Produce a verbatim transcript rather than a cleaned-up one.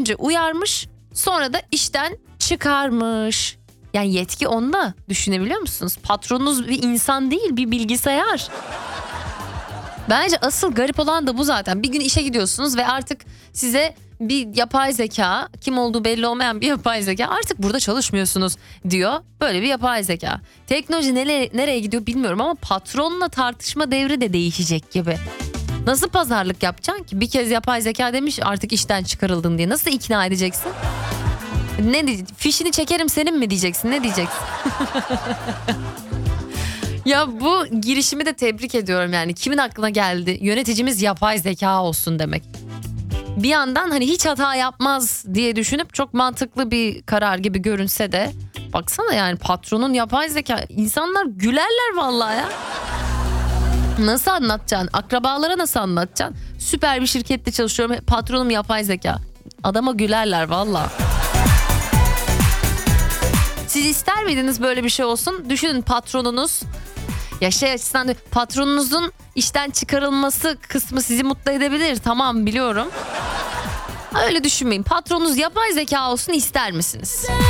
önce uyarmış, sonra da işten çıkarmış. Yani yetki onda, düşünebiliyor musunuz? Patronunuz bir insan değil, bir bilgisayar. Bence asıl garip olan da bu zaten. Bir gün işe gidiyorsunuz ve artık size bir yapay zeka, kim olduğu belli olmayan bir yapay zeka, artık burada çalışmıyorsunuz diyor. Böyle bir yapay zeka. Teknoloji nereye, nereye gidiyor bilmiyorum ama patronla tartışma devri de değişecek gibi. Nasıl pazarlık yapacaksın ki? Bir kez yapay zeka demiş artık işten çıkarıldın diye. Nasıl ikna edeceksin? Ne diyeceksin? Fişini çekerim senin mi diyeceksin? Ne diyeceksin? Ya bu girişimi de tebrik ediyorum yani. Kimin aklına geldi? Yöneticimiz yapay zeka olsun demek. Bir yandan hani hiç hata yapmaz diye düşünüp çok mantıklı bir karar gibi görünse de baksana yani patronun yapay zeka, insanlar gülerler vallahi ya. Nasıl anlatacaksın? Akrabalara nasıl anlatacaksın? Süper bir şirkette çalışıyorum, patronum yapay zeka. Adama gülerler vallahi. Siz ister miydiniz böyle bir şey olsun? Düşünün, patronunuz, ya şey açısından patronunuzun işten çıkarılması kısmı sizi mutlu edebilir. Tamam, biliyorum. Öyle düşünmeyin. Patronunuz yapay zeka olsun ister misiniz?